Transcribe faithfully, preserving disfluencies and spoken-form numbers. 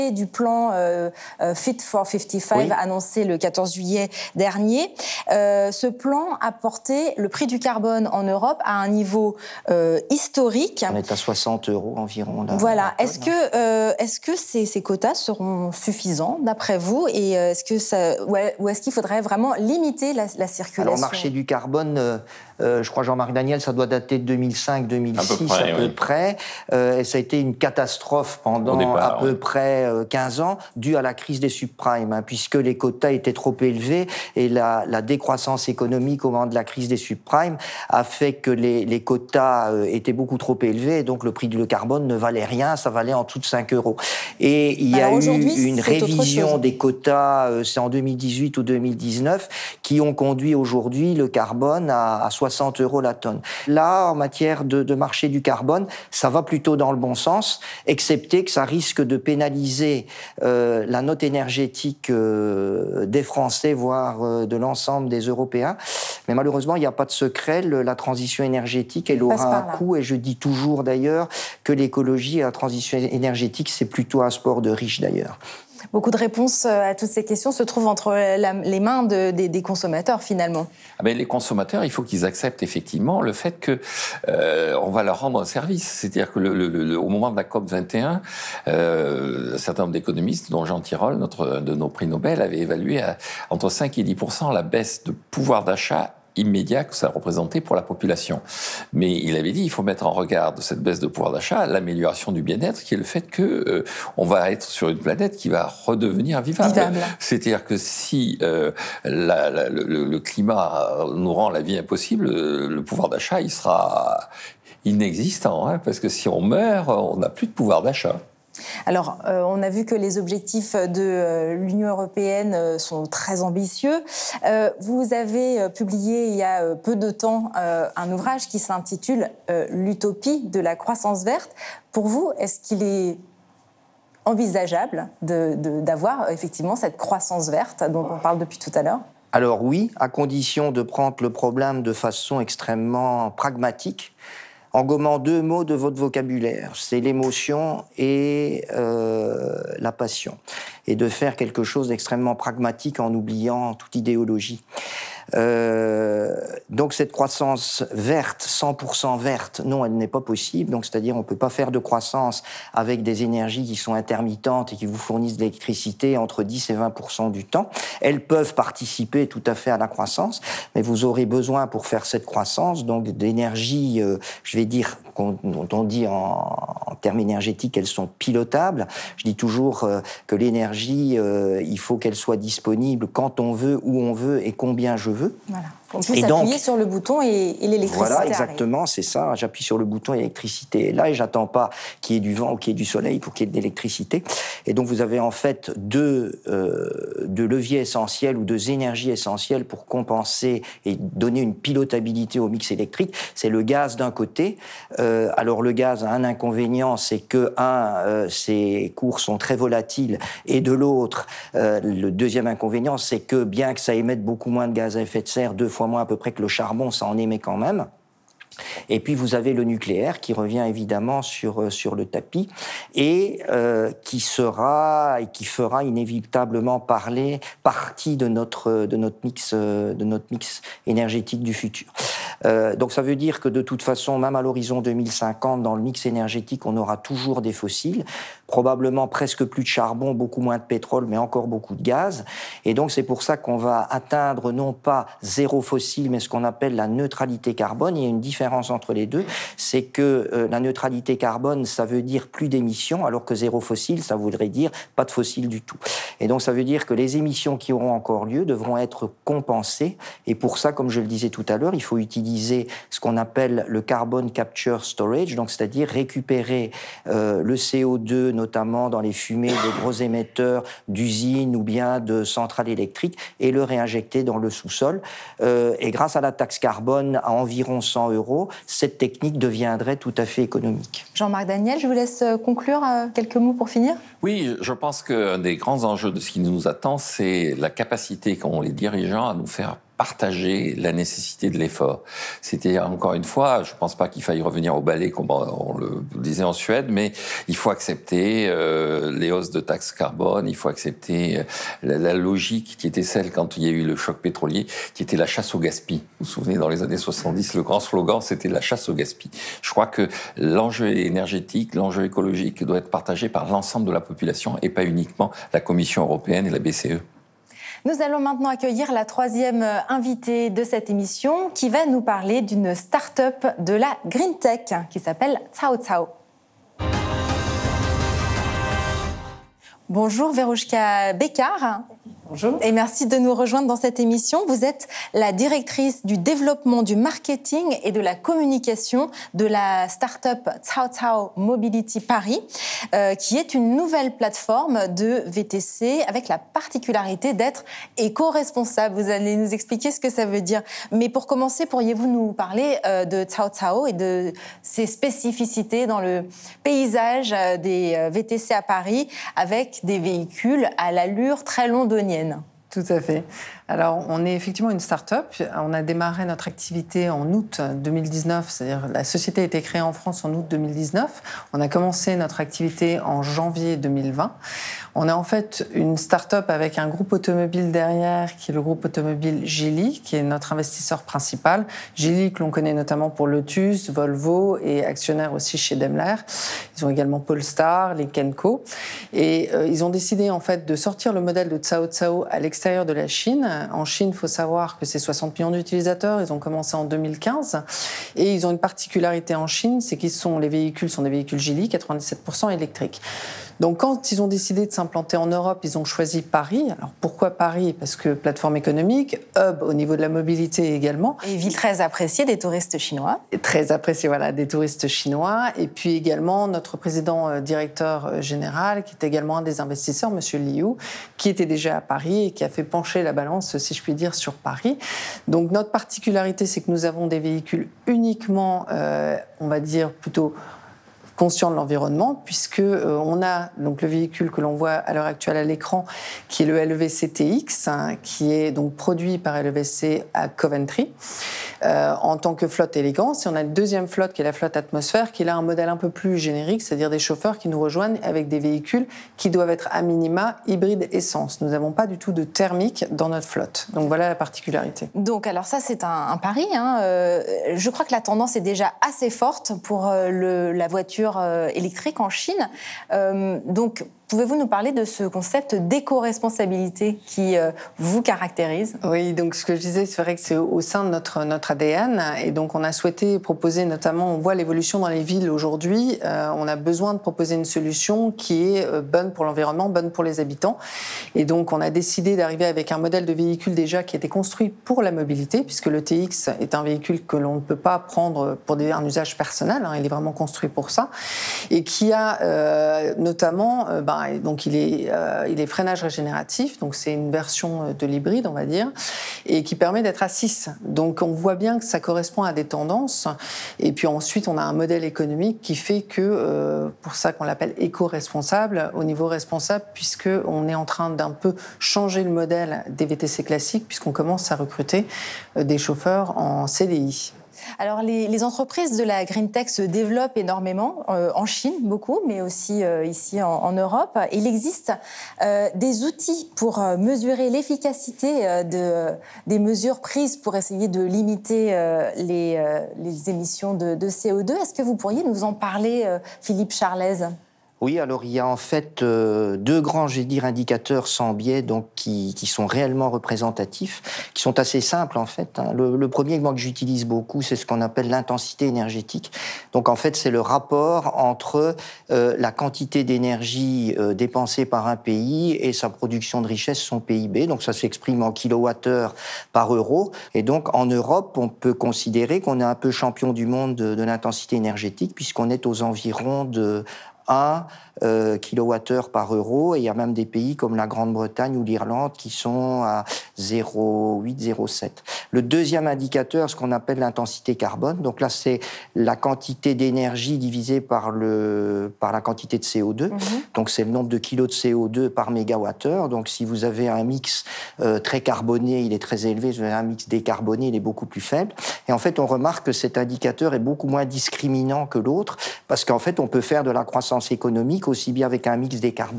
du plan euh, euh, Fit for cinquante-cinq oui. annoncé le quatorze juillet dernier. Euh, ce plan a porté le prix du carbone en Europe à un niveau euh, historique. On est à soixante euros environ. Là, voilà. Est-ce que, euh, est-ce que ces, ces quotas seront suffisants d'après vous, et est-ce que ça, ou est-ce qu'il faudrait vraiment limiter la, la circulation? Alors, le marché du carbone, euh, euh, je crois Jean-Marc Daniel, ça doit dater de deux mille cinq deux mille six à peu près. À peu oui. près. Euh, et ça a été une catastrophe pendant départ, à peu oui. près quinze ans, dû à la crise des subprimes, hein, puisque les quotas étaient trop élevés et la, la décroissance économique au moment de la crise des subprimes a fait que les, les quotas euh, étaient beaucoup trop élevés, et donc le prix du carbone ne valait rien, ça valait en dessous de cinq euros. Et il y Alors a eu une révision des quotas, euh, c'est en deux mille dix-huit ou deux mille dix-neuf, qui ont conduit aujourd'hui le carbone à, à soixante euros la tonne. Là, en matière de, de marché du carbone, ça va plutôt dans le bon sens, excepté que ça risque de pénaliser euh, la note énergétique euh, des Français, voire euh, de l'ensemble des Européens. Mais malheureusement, il n'y a pas de secret. Le, la transition énergétique, elle aura un coût. Et je dis toujours d'ailleurs que l'écologie et la transition énergétique, c'est plutôt un sport de riches d'ailleurs. Beaucoup de réponses à toutes ces questions se trouvent entre la, les mains de, des, des consommateurs, finalement. Ah ben, les consommateurs, il faut qu'ils acceptent effectivement le fait que euh, on va leur rendre un service. C'est-à-dire que le, le, le, au moment de la COP vingt et un, euh, un certain nombre d'économistes, dont Jean Tirole, notre de nos prix Nobel, avait évalué à entre cinq et dix pour cent la baisse de pouvoir d'achat immédiat que ça représentait pour la population. Mais il avait dit, il faut mettre en regard de cette baisse de pouvoir d'achat l'amélioration du bien-être, qui est le fait que euh, on va être sur une planète qui va redevenir vivable. vivable. C'est-à-dire que si euh, la, la, le, le climat nous rend la vie impossible, le pouvoir d'achat, il sera inexistant, hein, parce que si on meurt, on n'a plus de pouvoir d'achat. Alors, euh, on a vu que les objectifs de euh, l'Union européenne euh, sont très ambitieux. Euh, vous avez euh, publié il y a euh, peu de temps euh, un ouvrage qui s'intitule euh, « L'utopie de la croissance verte ». Pour vous, est-ce qu'il est envisageable de, de, d'avoir effectivement cette croissance verte dont on parle depuis tout à l'heure ? Alors oui, à condition de prendre le problème de façon extrêmement pragmatique, en gommant deux mots de votre vocabulaire, c'est l'émotion et euh, la passion, et de faire quelque chose d'extrêmement pragmatique en oubliant toute idéologie. Euh, donc cette croissance verte, cent pour cent verte, non, elle n'est pas possible. Donc c'est-à-dire on ne peut pas faire de croissance avec des énergies qui sont intermittentes et qui vous fournissent de l'électricité entre dix et vingt pour cent du temps. Elles peuvent participer tout à fait à la croissance, mais vous aurez besoin pour faire cette croissance donc d'énergie, euh, je vais dire, dont on dit en, en termes énergétiques, elles sont pilotables. Je dis toujours euh, que l'énergie, euh, il faut qu'elle soit disponible quand on veut, où on veut et combien je veux. Voilà. On puisse appuyer sur le bouton et, et l'électricité Voilà, exactement, c'est ça. J'appuie sur le bouton et l'électricité est là, et j'attends pas qu'il y ait du vent ou qu'il y ait du soleil pour qu'il y ait de l'électricité. Et donc vous avez en fait deux, euh, deux leviers essentiels ou deux énergies essentielles pour compenser et donner une pilotabilité au mix électrique. C'est le gaz d'un côté. Euh, alors le gaz a un inconvénient, c'est que un, euh, ses cours sont très volatiles, et de l'autre, euh, le deuxième inconvénient, c'est que bien que ça émette beaucoup moins de gaz à effet de serre, deux fois moins à peu près que le charbon, ça en émet quand même. Et puis vous avez le nucléaire qui revient évidemment sur sur le tapis et euh, qui sera et qui fera inévitablement parler partie de notre de notre mix de notre mix énergétique du futur. Euh, donc ça veut dire que de toute façon, même à l'horizon deux mille cinquante, dans le mix énergétique, on aura toujours des fossiles, probablement presque plus de charbon, beaucoup moins de pétrole, mais encore beaucoup de gaz. Et donc c'est pour ça qu'on va atteindre non pas zéro fossile, mais ce qu'on appelle la neutralité carbone. Il y a une différence entre les deux, c'est que euh, la neutralité carbone, ça veut dire plus d'émissions, alors que zéro fossile, ça voudrait dire pas de fossiles du tout. Et donc ça veut dire que les émissions qui auront encore lieu devront être compensées. Et pour ça, comme je le disais tout à l'heure, il faut utiliser ce qu'on appelle le carbon capture storage, donc c'est-à-dire récupérer euh, le C O deux, notamment dans les fumées des gros émetteurs d'usines ou bien de centrales électriques, et le réinjecter dans le sous-sol. Euh, et grâce à la taxe carbone à environ cent euros, cette technique deviendrait tout à fait économique. Jean-Marc Daniel, je vous laisse conclure euh, quelques mots pour finir. Oui, je pense qu'un des grands enjeux de ce qui nous attend, c'est la capacité qu'ont les dirigeants à nous faire partager la nécessité de l'effort. C'était, encore une fois, je ne pense pas qu'il faille revenir au balai, comme on le disait en Suède, mais il faut accepter euh, les hausses de taxes carbone, il faut accepter la, la logique qui était celle quand il y a eu le choc pétrolier, qui était la chasse au gaspille. Vous vous souvenez, dans les années soixante-dix, le grand slogan, c'était la chasse au gaspille. Je crois que l'enjeu énergétique, l'enjeu écologique doit être partagé par l'ensemble de la population et pas uniquement la Commission européenne et la B C E. Nous allons maintenant accueillir la troisième invitée de cette émission qui va nous parler d'une start-up de la Green Tech qui s'appelle Cao Cao. Bonjour Verouchka Bekar. Bonjour. Et merci de nous rejoindre dans cette émission. Vous êtes la directrice du développement, du marketing et de la communication de la start-up Cao Cao Mobility Paris, euh, qui est une nouvelle plateforme de V T C avec la particularité d'être éco-responsable. Vous allez nous expliquer ce que ça veut dire. Mais pour commencer, pourriez-vous nous parler euh, de Cao Cao et de ses spécificités dans le paysage des V T C à Paris avec des véhicules à l'allure très londonienne? Tout à fait. Alors, on est effectivement une start-up. On a démarré notre activité en août deux mille dix-neuf, c'est-à-dire la société a été créée en France en août deux mille dix-neuf. On a commencé notre activité en janvier deux mille vingt. On est en fait une start-up avec un groupe automobile derrière, qui est le groupe automobile Geely, qui est notre investisseur principal. Geely, que l'on connaît notamment pour Lotus, Volvo et actionnaire aussi chez Daimler. Ils ont également Polestar, les Kenco. Et euh, ils ont décidé en fait de sortir le modèle de Cao Cao à l'extérieur de la Chine. En Chine, il faut savoir que c'est soixante millions d'utilisateurs. Ils ont commencé en deux mille quinze. Et ils ont une particularité en Chine, c'est qu'ils sont, les véhicules sont des véhicules Geely, quatre-vingt-dix-sept pour cent électriques. Donc, quand ils ont décidé de s'implanter en Europe, ils ont choisi Paris. Alors, pourquoi Paris? Parce que plateforme économique, hub au niveau de la mobilité également. Et ville très appréciée des touristes chinois. Et très appréciée, voilà, des touristes chinois. Et puis également, notre président euh, directeur euh, général, qui est également un des investisseurs, monsieur Liu, qui était déjà à Paris et qui a fait pencher la balance, si je puis dire, sur Paris. Donc, notre particularité, c'est que nous avons des véhicules uniquement, euh, on va dire, plutôt conscient de l'environnement, puisque euh, on a donc le véhicule que l'on voit à l'heure actuelle à l'écran, qui est le L V C T X, hein, qui est donc produit par L V C à Coventry euh, en tant que flotte élégance. Et on a une deuxième flotte qui est la flotte atmosphère, qui est là un modèle un peu plus générique, c'est-à-dire des chauffeurs qui nous rejoignent avec des véhicules qui doivent être à minima hybride essence. Nous n'avons pas du tout de thermique dans notre flotte. Donc voilà la particularité. Donc alors ça c'est un, un pari. Hein. Euh, je crois que la tendance est déjà assez forte pour euh, le, la voiture électrique en Chine. Euh, donc, pouvez-vous nous parler de ce concept d'éco-responsabilité qui euh, vous caractérise? Oui, donc ce que je disais, c'est vrai que c'est au sein de notre, notre A D N. Et donc, on a souhaité proposer, notamment, on voit l'évolution dans les villes aujourd'hui. Euh, on a besoin de proposer une solution qui est euh, bonne pour l'environnement, bonne pour les habitants. Et donc, on a décidé d'arriver avec un modèle de véhicule déjà qui était construit pour la mobilité, puisque le T X est un véhicule que l'on ne peut pas prendre pour des, un usage personnel. Hein, il est vraiment construit pour ça. Et qui a euh, notamment... Euh, ben, donc il est, euh, il est freinage régénératif, donc c'est une version de l'hybride, on va dire, et qui permet d'être à six. Donc on voit bien que ça correspond à des tendances. Et puis ensuite, on a un modèle économique qui fait que, euh, pour ça qu'on l'appelle éco-responsable, au niveau responsable, puisqu'on est en train d'un peu changer le modèle des V T C classiques, puisqu'on commence à recruter des chauffeurs en C D I. Alors, les, les entreprises de la Green Tech se développent énormément, euh, en Chine beaucoup, mais aussi euh, ici en, en Europe. Il existe euh, des outils pour euh, mesurer l'efficacité euh, de, des mesures prises pour essayer de limiter euh, les, euh, les émissions de, de C O deux. Est-ce que vous pourriez nous en parler, euh, Philippe Charlez ? Oui, alors il y a en fait euh, deux grands, je vais dire, indicateurs sans biais, donc qui, qui sont réellement représentatifs, qui sont assez simples en fait. Hein. Le, le premier, moi, que j'utilise beaucoup, c'est ce qu'on appelle l'intensité énergétique. Donc en fait, c'est le rapport entre euh, la quantité d'énergie euh, dépensée par un pays et sa production de richesse, son P I B. Donc ça s'exprime en kilowattheure par euro. Et donc en Europe, on peut considérer qu'on est un peu champion du monde de, de l'intensité énergétique, puisqu'on est aux environs de un euh, kilowattheure par euro, et il y a même des pays comme la Grande-Bretagne ou l'Irlande qui sont à zéro virgule huit, zéro virgule sept. Le deuxième indicateur, ce qu'on appelle l'intensité carbone, donc là c'est la quantité d'énergie divisée par, le, par la quantité de C O deux, mm-hmm. donc c'est le nombre de kilos de C O deux par mégawattheure, donc si vous avez un mix euh, très carboné, il est très élevé, si vous avez un mix décarboné, il est beaucoup plus faible, et en fait on remarque que cet indicateur est beaucoup moins discriminant que l'autre, parce qu'en fait on peut faire de la croissance économique aussi bien avec un mix décarboné